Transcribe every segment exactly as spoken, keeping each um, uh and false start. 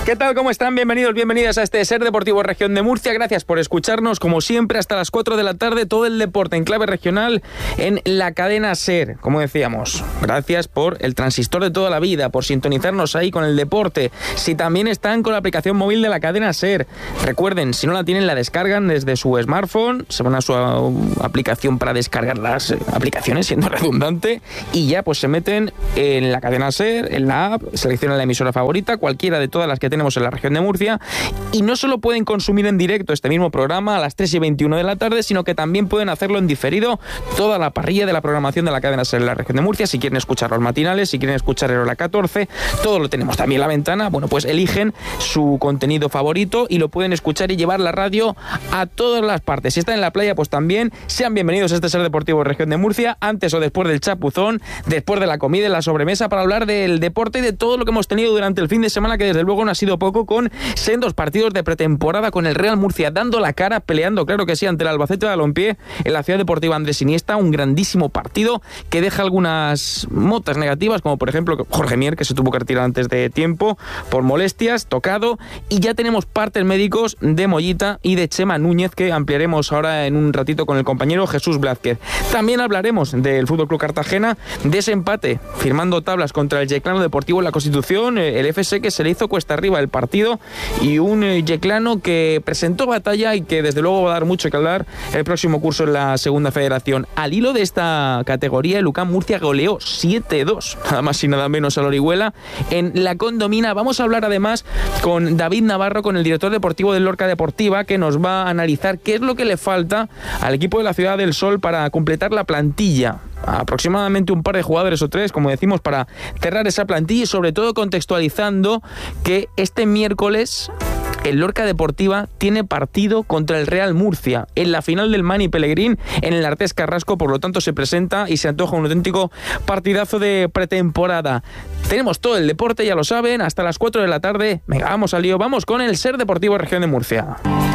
¿Qué tal? ¿Cómo están? Bienvenidos, bienvenidas a este Ser Deportivo Región de Murcia. Gracias por escucharnos, como siempre, hasta las cuatro de la tarde, todo el deporte en clave regional en la cadena SER. Como decíamos, gracias por el transistor de toda la vida, por sintonizarnos ahí con el deporte. Si también están con la aplicación móvil de la cadena SER, recuerden, si no la tienen, la descargan desde su smartphone, se van a su aplicación para descargar las aplicaciones, siendo redundante, y ya pues se meten en la cadena SER, en la app, seleccionan la emisora favorita, cualquiera de todas las que tenemos en la región de Murcia, y no solo pueden consumir en directo este mismo programa a las tres y veintiuno de la tarde, sino que también pueden hacerlo en diferido toda la parrilla de la programación de la cadena SER en la región de Murcia. Si quieren escuchar los matinales, si quieren escuchar el Hora catorce, todo lo tenemos también en la ventana. Bueno, pues eligen su contenido favorito y lo pueden escuchar y llevar la radio a todas las partes. Si están en la playa, pues también sean bienvenidos a este Ser Deportivo Región de Murcia, antes o después del chapuzón, después de la comida y la sobremesa, para hablar del deporte y de todo lo que hemos tenido durante el fin de semana, que desde luego no ha sido poco, con sendos partidos de pretemporada, con el Real Murcia dando la cara, peleando, claro que sí, ante el Albacete de Balompié en la Ciudad Deportiva Andrés Iniesta. Un grandísimo partido que deja algunas motas negativas, como por ejemplo Jorge Mier, que se tuvo que retirar antes de tiempo por molestias, tocado, y ya tenemos partes médicos de Mollita y de Chema Núñez, que ampliaremos ahora en un ratito con el compañero Jesús Blázquez. También hablaremos del Fútbol Club Cartagena, de ese empate firmando tablas contra el Yeclano Deportivo en la Constitución, el F S que se le hizo cuesta arriba el partido, y un Yeclano que presentó batalla y que desde luego va a dar mucho que hablar el próximo curso en la segunda federación. Al hilo de esta categoría, el U C A M Murcia goleó siete dos, nada más y nada menos, al Orihuela en la Condomina. Vamos a hablar además con David Navarro, con el director deportivo del Lorca Deportiva, que nos va a analizar qué es lo que le falta al equipo de la Ciudad del Sol para completar la plantilla. Aproximadamente un par de jugadores o tres, como decimos, para cerrar esa plantilla, y sobre todo contextualizando que este miércoles el Lorca Deportiva tiene partido contra el Real Murcia en la final del Mani Pellegrín en el Artés Carrasco. Por lo tanto, se presenta y se antoja un auténtico partidazo de pretemporada. Tenemos todo el deporte, ya lo saben, hasta las cuatro de la tarde. Venga, vamos al lío, vamos con el Ser Deportivo Región de Murcia.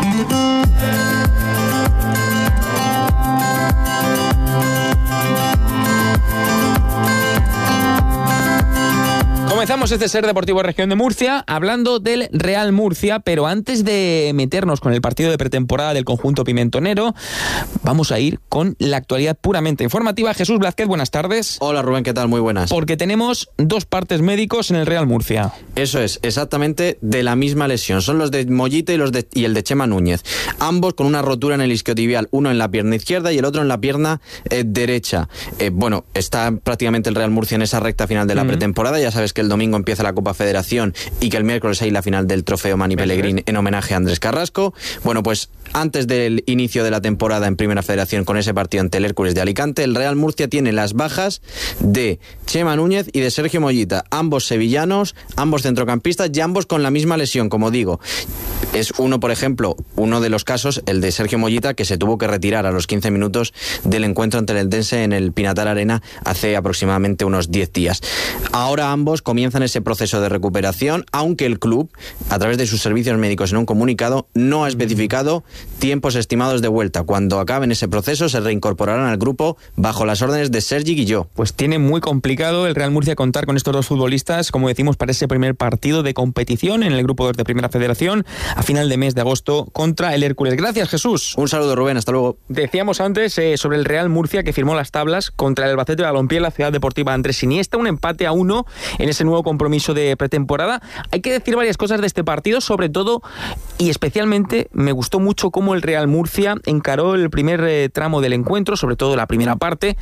Comenzamos este Ser Deportivo Región de Murcia hablando del Real Murcia, pero antes de meternos con el partido de pretemporada del conjunto pimentonero, vamos a ir con la actualidad puramente informativa. Jesús Blázquez, buenas tardes. Hola Rubén, ¿qué tal? Muy buenas. Porque tenemos dos partes médicos en el Real Murcia. Eso es, exactamente de la misma lesión. Son los de Mollita y, los de, y el de Chema Núñez. Ambos con una rotura en el isquiotibial, uno en la pierna izquierda y el otro en la pierna eh, derecha. Eh, bueno, está prácticamente el Real Murcia en esa recta final de la mm. pretemporada. Ya sabes que el domingo empieza la Copa Federación y que el miércoles hay la final del Trofeo Mani Pellegrín en homenaje a Andrés Carrasco. Bueno, pues antes del inicio de la temporada en Primera Federación, con ese partido ante el Hércules de Alicante, el Real Murcia tiene las bajas de Chema Núñez y de Sergio Mollita, ambos sevillanos, ambos centrocampistas y ambos con la misma lesión, como digo. Es uno, por ejemplo, uno de los casos, el de Sergio Mollita, que se tuvo que retirar a los quince minutos del encuentro ante el Eldense en el Pinatar Arena hace aproximadamente unos diez días. Ahora ambos comienzan ese proceso de recuperación, aunque el club, a través de sus servicios médicos en un comunicado, no ha especificado tiempos estimados de vuelta. Cuando acaben ese proceso, se reincorporarán al grupo bajo las órdenes de Sergi Guilló. Pues tiene muy complicado el Real Murcia contar con estos dos futbolistas, como decimos, para ese primer partido de competición en el grupo de Primera Federación a final de mes de agosto contra el Hércules. Gracias, Jesús. Un saludo, Rubén, hasta luego. Decíamos antes eh, sobre el Real Murcia, que firmó las tablas contra el Albacete de Balompié en la Ciudad Deportiva Andrés Iniesta, un empate a uno en ese nuevo compromiso de pretemporada. Hay que decir varias cosas de este partido, sobre todo y especialmente me gustó mucho cómo el Real Murcia encaró el primer eh, tramo del encuentro, sobre todo la primera parte,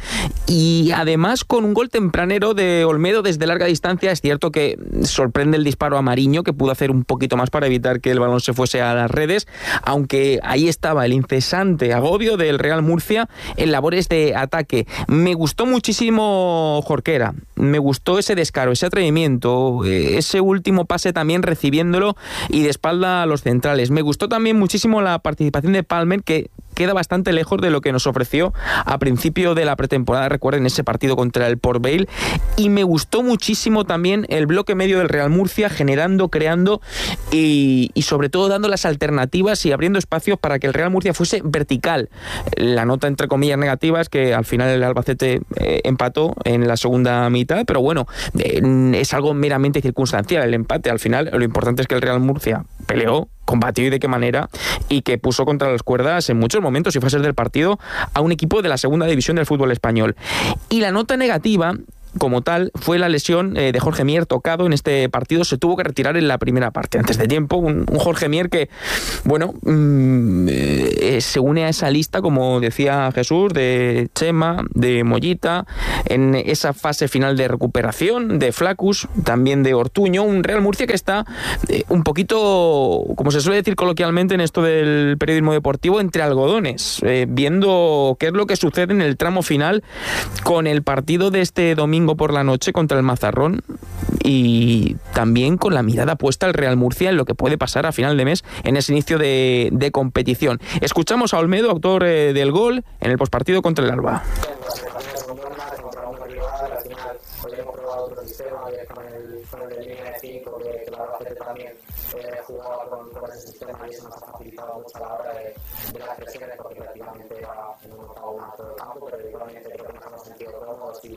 y además con un gol tempranero de Olmedo desde larga distancia. Es cierto que sorprende el disparo a Mariño, que pudo hacer un poquito más para evitar que el balón se fuese a las redes, aunque ahí estaba el incesante agobio del Real Murcia en labores de ataque. Me gustó muchísimo Jorquera, me gustó ese descaro, ese atrevimiento, ese último pase también recibiéndolo y de espalda a los centrales. Me gustó también muchísimo la participación de Palmer, que, que queda bastante lejos de lo que nos ofreció a principio de la pretemporada, recuerden ese partido contra el Port Vale, y me gustó muchísimo también el bloque medio del Real Murcia, generando, creando y, y sobre todo dando las alternativas y abriendo espacios para que el Real Murcia fuese vertical. La nota entre comillas negativa es que al final el Albacete eh, empató en la segunda mitad, pero bueno, eh, es algo meramente circunstancial el empate. Al final lo importante es que el Real Murcia peleó, combatió y de qué manera, y que puso contra las cuerdas en muchos momentos y fases del partido a un equipo de la segunda división del fútbol español. Y la nota negativa, como tal, fue la lesión eh, de Jorge Mier, tocado en este partido. Se tuvo que retirar en la primera parte, antes de tiempo. Un, un Jorge Mier que, bueno, mmm, eh, se une a esa lista, como decía Jesús, de Chema, de Mollita, en esa fase final de recuperación, de Flacus, también de Ortuño. Un Real Murcia que está eh, un poquito, como se suele decir coloquialmente en esto del periodismo deportivo, entre algodones, eh, viendo qué es lo que sucede en el tramo final con el partido de este domingo por la noche contra el Mazarrón, y también con la mirada puesta al Real Murcia en lo que puede pasar a final de mes en ese inicio de, de competición. Escuchamos a Olmedo, autor eh, del gol, en el postpartido contra el Alba. Jugaba con, con ese sistema y eso nos ha facilitado mucho a la hora de, de las presiones, porque prácticamente era en un octavo más todo el campo, pero igualmente creo que nos hemos sentido cómodos y,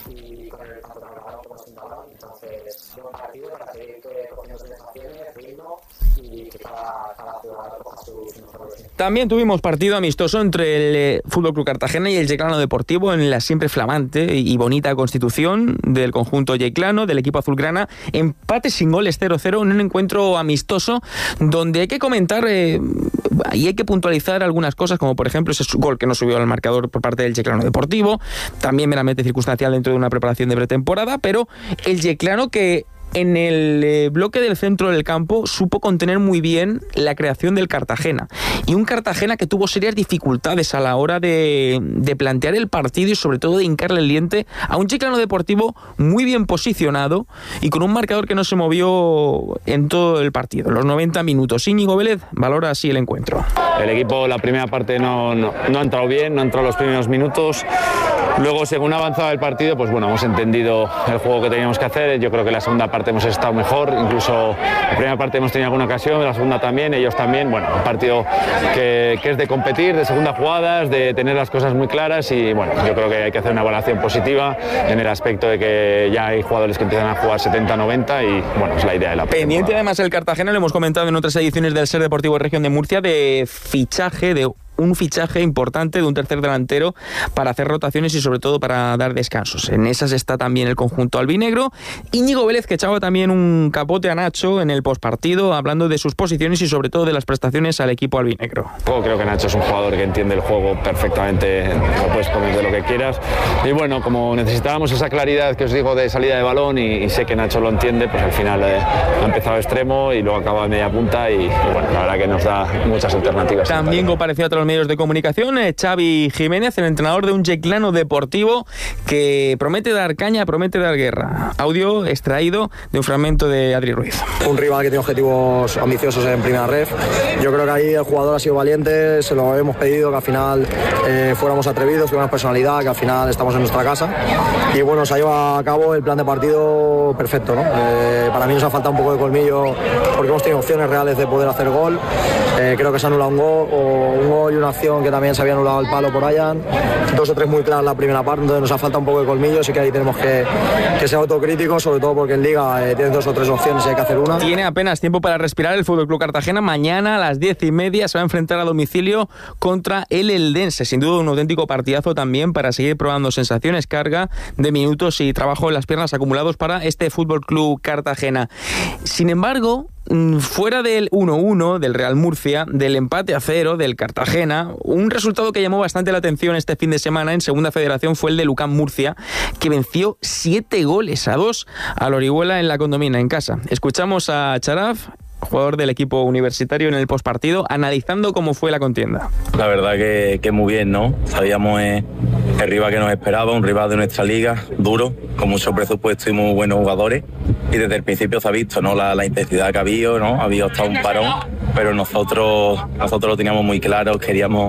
y con el campo tan preparado como sin balón. Entonces, un partido para seguir cogiendo sensaciones, ritmo y que cada, cada jugador coja su, su mejor versión. También tuvimos partido amistoso entre el eh, Fútbol Club Cartagena y el Yeclano Deportivo en la siempre flamante y bonita constitución del conjunto yeclano, del equipo azulgrana. Empate sin goles, cero cero, en un encuentro amistoso donde hay que comentar eh, y hay que puntualizar algunas cosas, como por ejemplo ese gol que no subió al marcador por parte del Yeclano Deportivo, también meramente circunstancial dentro de una preparación de pretemporada, pero el Yeclano que en el eh, bloque del centro del campo supo contener muy bien la creación del Cartagena, y un Cartagena que tuvo serias dificultades a la hora de, de plantear el partido y sobre todo de hincarle el diente a un Yeclano Deportivo muy bien posicionado y con un marcador que no se movió en todo el partido. Los noventa minutos, Íñigo Vélez valora así el encuentro. El equipo la primera parte no, no, no ha entrado bien, no ha entrado los primeros minutos. Luego, según ha avanzado el partido, pues bueno, hemos entendido el juego que teníamos que hacer. Yo creo que la segunda parte hemos estado mejor, incluso la primera parte hemos tenido alguna ocasión, la segunda también, ellos también. Bueno, un partido que, que es de competir, de segundas jugadas, de tener las cosas muy claras, y bueno, yo creo que hay que hacer una evaluación positiva en el aspecto de que ya hay jugadores que empiezan a jugar setenta noventa y bueno, es la idea de la pendiente. Temporada. Además el Cartagena, lo hemos comentado en otras ediciones del Ser Deportivo de Región de Murcia, de fichaje, de un fichaje importante de un tercer delantero para hacer rotaciones y sobre todo para dar descansos. En esas está también el conjunto albinegro. Íñigo Vélez, que echaba también un capote a Nacho en el postpartido, hablando de sus posiciones y sobre todo de las prestaciones al equipo albinegro. Yo creo que Nacho es un jugador que entiende el juego perfectamente, lo puedes poner de lo que quieras. Y bueno, como necesitábamos esa claridad que os digo de salida de balón, y, y sé que Nacho lo entiende, pues al final eh, ha empezado extremo y luego acaba a media punta, y, y bueno, la verdad que nos da muchas alternativas. También compareció a los medios de comunicación eh, Xavi Jiménez, el entrenador de un Yeclano Deportivo que promete dar caña, promete dar guerra. Audio extraído de un fragmento de Adri Ruiz. Un rival que tiene objetivos ambiciosos en primera ref. Yo creo que ahí el jugador ha sido valiente, se lo hemos pedido, que al final eh, fuéramos atrevidos, tuviéramos personalidad, que al final estamos en nuestra casa. Y bueno, se ha llevado a cabo el plan de partido perfecto, ¿no? Eh, para mí nos ha faltado un poco de colmillo porque hemos tenido opciones reales de poder hacer gol. Eh, creo que se ha anulado un gol, o un gol y una acción que también se había anulado el palo por Ryan. Dos o tres muy claras la primera parte, entonces nos ha faltado un poco de colmillo. Sí que ahí tenemos que, que ser autocríticos, sobre todo porque en Liga eh, tienen dos o tres opciones y hay que hacer una. Tiene apenas tiempo para respirar el Fútbol Club Cartagena. Mañana a las diez y media se va a enfrentar a domicilio contra el Eldense. Sin duda un auténtico partidazo también para seguir probando sensaciones, carga de minutos y trabajo en las piernas acumulados para este Fútbol Club Cartagena. Sin embargo, fuera del uno uno del Real Murcia, del empate a cero del Cartagena, un resultado que llamó bastante la atención este fin de semana en Segunda Federación fue el de Lucán Murcia, que venció siete goles a dos al Orihuela en la Condomina, en casa. Escuchamos a Charaf, jugador del equipo universitario, en el postpartido, analizando cómo fue la contienda. La verdad que, que muy bien, ¿no? Sabíamos eh, el rival que nos esperaba, un rival de nuestra liga, duro, con mucho presupuesto y muy buenos jugadores. Y desde el principio se ha visto, ¿no? La, la intensidad que ha habido, ¿no? Ha habido hasta un parón, pero nosotros, nosotros lo teníamos muy claro, queríamos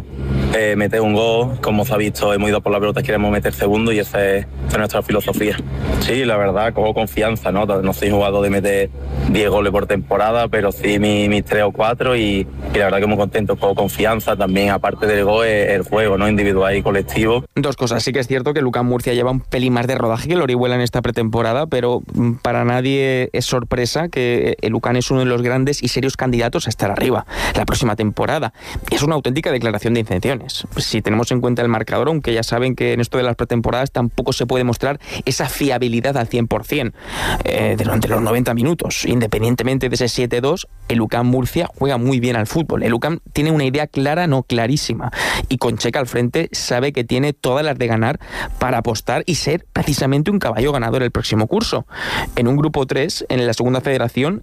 eh, meter un gol. Como se ha visto, hemos ido por la pelota, queremos meter segundo y esa es, esa es nuestra filosofía. Sí, la verdad, cojo confianza, ¿no? No soy jugador de meter diez goles por temporada, pero sí mis, mis tres o cuatro y, y la verdad que muy contento, cojo confianza. También, aparte del gol, es el juego, ¿no? Individual y colectivo. Dos cosas. Sí que es cierto que Lucán Murcia lleva un pelín más de rodaje que el Orihuela en esta pretemporada, pero para nadie es sorpresa que el Lucán es uno de los grandes y serios candidatos a estar arriba la próxima temporada. Es una auténtica declaración de intenciones. Si tenemos en cuenta el marcador, aunque ya saben que en esto de las pretemporadas tampoco se puede mostrar esa fiabilidad al cien por ciento eh, durante los noventa minutos. Independientemente de ese siete dos, el Lucán Murcia juega muy bien al fútbol. El Lucán tiene una idea clara, no clarísima, y con Checa al frente sabe que tiene todas las de ganar para apostar y ser precisamente un caballo ganador el próximo curso. En un grupo tres, en la segunda federación,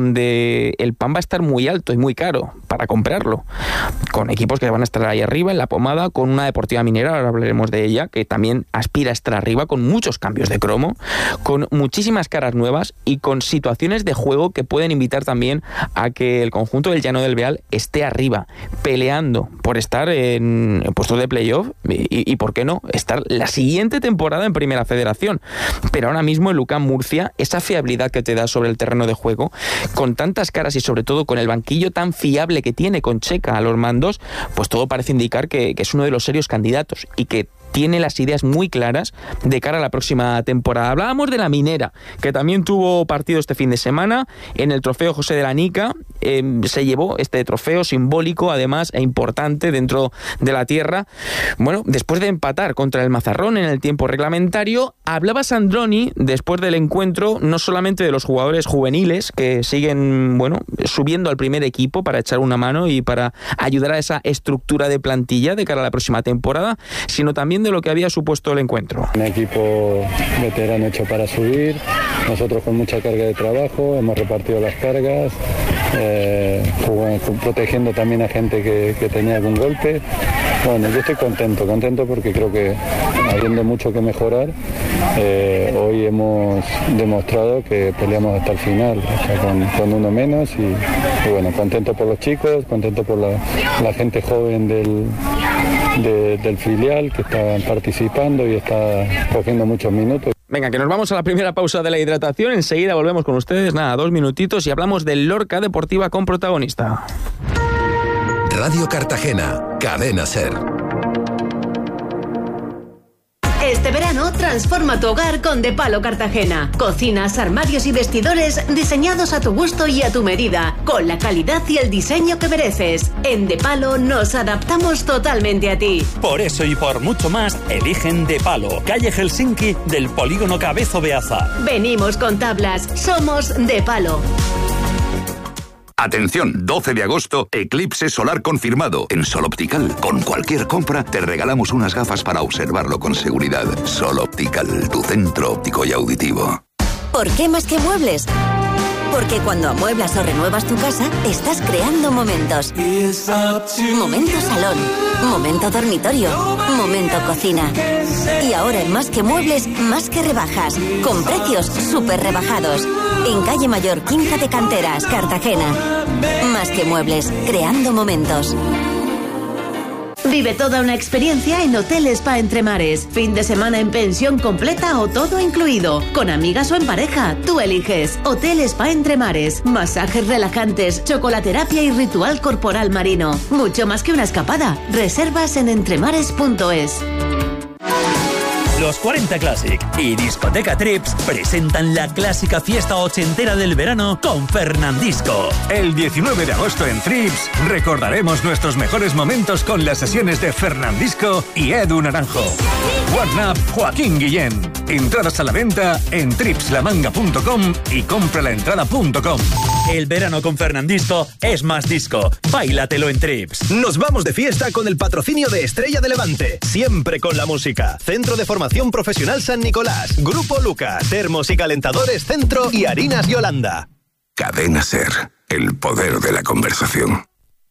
donde el pan va a estar muy alto y muy caro para comprarlo, con equipos que van a estar ahí arriba en la pomada, con una Deportiva Minera, ahora hablaremos de ella, que también aspira a estar arriba, con muchos cambios de cromo, con muchísimas caras nuevas y con situaciones de juego que pueden invitar también a que el conjunto del Llano del Beal esté arriba, peleando por estar en puestos de playoff y, y, por qué no, estar la siguiente temporada en Primera Federación. Pero ahora mismo el Lucán Murcia, esa fiabilidad que te da sobre el terreno de juego, con tantas caras y sobre todo con el banquillo tan fiable que tiene con Checa a los mandos, pues todo parece indicar que, que es uno de los serios candidatos y que tiene las ideas muy claras de cara a la próxima temporada. Hablábamos de la Minera, que también tuvo partido este fin de semana en el trofeo José de la Nica. Eh, se llevó este trofeo simbólico, además, e importante dentro de la tierra. Bueno, después de empatar contra el Mazarrón en el tiempo reglamentario, hablaba Sandroni después del encuentro, no solamente de los jugadores juveniles que siguen, bueno, subiendo al primer equipo para echar una mano y para ayudar a esa estructura de plantilla de cara a la próxima temporada, sino también de lo que había supuesto el encuentro. Un equipo veterano hecho para subir, nosotros con mucha carga de trabajo, hemos repartido las cargas, eh, protegiendo también a gente que, que tenía algún golpe. Bueno, yo estoy contento, contento porque creo que habiendo mucho que mejorar, eh, hoy hemos demostrado que peleamos hasta el final, o sea, con, con uno menos y, y bueno, contento por los chicos, contento por la, la gente joven del, de, del filial que está participando y está cogiendo muchos minutos. Venga, que nos vamos a la primera pausa de la hidratación. Enseguida volvemos con ustedes, nada, dos minutitos y hablamos del Lorca Deportiva con protagonista. Radio Cartagena, Cadena Ser. Este verano transforma tu hogar con De Palo Cartagena. Cocinas, armarios y vestidores diseñados a tu gusto y a tu medida, con la calidad y el diseño que mereces. En De Palo nos adaptamos totalmente a ti. Por eso y por mucho más, eligen De Palo, calle Helsinki del Polígono Cabezo Beaza. Venimos con tablas, somos De Palo. Atención, doce de agosto, eclipse solar confirmado en Sol Optical. Con cualquier compra te regalamos unas gafas para observarlo con seguridad. Sol Optical, tu centro óptico y auditivo. ¿Por qué más que muebles? Porque cuando amueblas o renuevas tu casa, estás creando momentos. Momento salón, momento dormitorio, momento cocina. Y ahora en Más que Muebles, más que rebajas, con precios súper rebajados. En Calle Mayor quince de Canteras, Cartagena. Más que Muebles, creando momentos. Vive toda una experiencia en Hotel Spa Entre Mares. Fin de semana en pensión completa o todo incluido. Con amigas o en pareja, tú eliges. Hotel Spa Entre Mares. Masajes relajantes, chocolaterapia y ritual corporal marino. Mucho más que una escapada. Reservas en entremares punto es. Los cuarenta Classic y Discoteca Trips presentan la clásica fiesta ochentera del verano con Fernandisco. El diecinueve de agosto en Trips recordaremos nuestros mejores momentos con las sesiones de Fernandisco y Edu Naranjo. One Up Joaquín Guillén. Entradas a la venta en trips la manga punto com y compralaentrada punto com. El verano con Fernandisco es más disco. Báilatelo en Trips. Nos vamos de fiesta con el patrocinio de Estrella de Levante. Siempre con la música. Centro de Formación Profesional San Nicolás. Grupo Luca. Termos y calentadores Centro y Harinas Yolanda. Cadena Ser, el poder de la conversación.